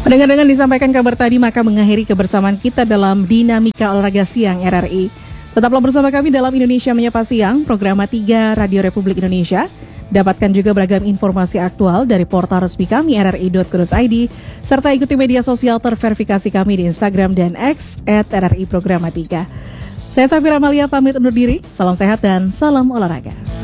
Dengan disampaikan kabar tadi, maka mengakhiri kebersamaan kita dalam Dinamika Olahraga Siang RRI. Tetaplah bersama kami dalam Indonesia Menyapa Siang, program 3 Radio Republik Indonesia. Dapatkan juga beragam informasi aktual dari portal resmi kami rri.co.id, serta ikuti media sosial terverifikasi kami di Instagram dan X @RRI Programa 3. Saya Safira Amalia pamit undur diri, salam sehat dan salam olahraga.